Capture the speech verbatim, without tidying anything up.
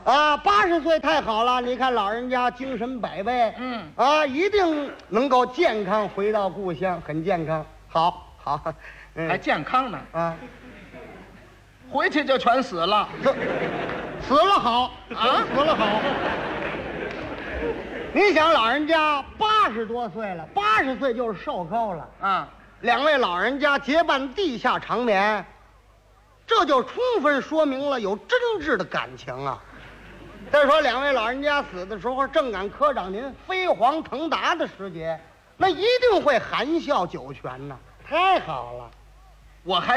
啊，八十岁太好了！你看老人家精神百倍， 嗯啊，一定能够健康回到故乡，很健康。好，好，嗯、 还健康呢， 啊， 回去就全死了。 死死了好啊死了好。你想，老人家八十多岁了，八十岁就是寿高了。 啊， 两位老人家结伴地下长眠，这就充分说明了有真挚的感情啊。再说两位老人家死的时候，正赶科长您飞黄腾达的时节，那一定会含笑九泉呐，太好了。 我还